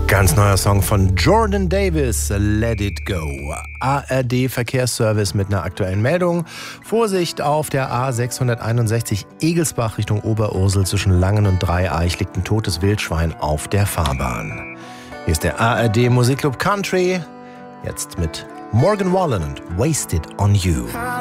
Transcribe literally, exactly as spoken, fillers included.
Ganz neuer Song von Jordan Davis, Let It Go. A R D-Verkehrsservice mit einer aktuellen Meldung. Vorsicht auf der A sechshunderteinundsechzig Egelsbach Richtung Oberursel zwischen Langen und Dreieich liegt ein totes Wildschwein auf der Fahrbahn. Hier ist der A R D Musikclub Country, jetzt mit Morgan Wallen und Wasted on You.